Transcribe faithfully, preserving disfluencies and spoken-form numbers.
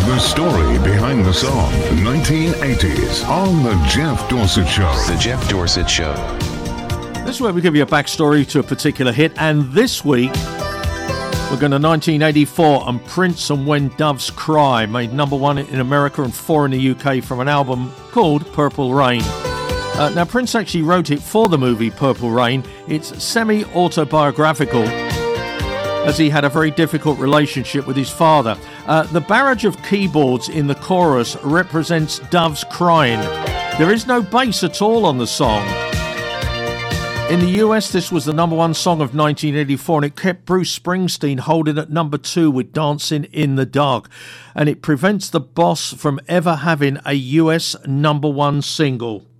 The story behind the song, nineteen eighties, on The Jeff Dorsett Show. The Jeff Dorsett Show. This is where we give you a backstory to a particular hit, and this week we're going to nineteen eighty-four and Prince and When Doves Cry, made number one in America and four in the U K from an album called Purple Rain. Uh, now, Prince actually wrote it for the movie Purple Rain. It's semi-autobiographical, as he had a very difficult relationship with his father. Uh, the barrage of keyboards in the chorus represents doves crying. There is no bass at all on the song. In the U S, this was the number one song of nineteen eighty-four, and it kept Bruce Springsteen holding at number two with Dancing in the Dark. And it prevents the Boss from ever having a U S number one single.